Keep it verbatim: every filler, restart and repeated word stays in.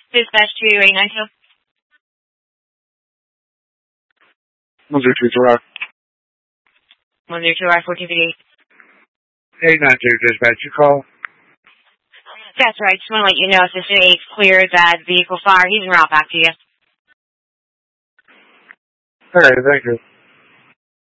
Dispatch two eight nine two. one zero two two R. one zero two R fourteen fifty-eight. eight nine two, dispatch, you call? That's right. Just want to let you know Assistant eight cleared that vehicle fire. He's en route back to you. Okay, thank you.